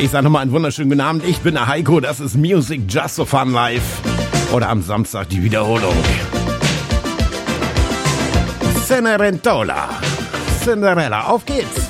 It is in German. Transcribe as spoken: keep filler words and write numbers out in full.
Ich sage nochmal einen wunderschönen guten Abend. Ich bin der Heiko. Das ist Music Just for Fun Live. Oder am Samstag die Wiederholung. Cenerentola. Cinderella. Auf geht's.